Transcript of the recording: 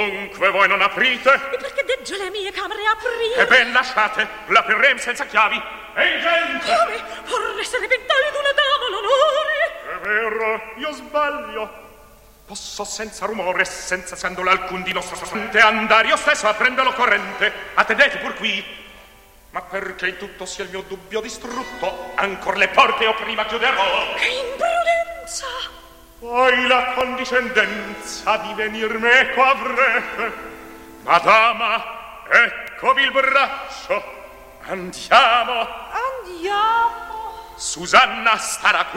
Dunque voi non aprite? E perché deggio le mie camere aprire? E ben lasciate, l'aprirem senza chiavi. Ehi, gente! Come? Vorreste vent'anni d'una dama l'onore? È vero, io sbaglio. Posso senza rumore, senza scandolo alcun di nostro sante andare io stesso a prendere l'occorrente. Attendete pur qui. Ma perché in tutto sia il mio dubbio distrutto, ancor le porte io prima chiuderò. Che imprudenza! Poi la condiscendenza di venir meco avrete. Madama, eccovi il braccio. Andiamo. Andiamo. Susanna starà qui.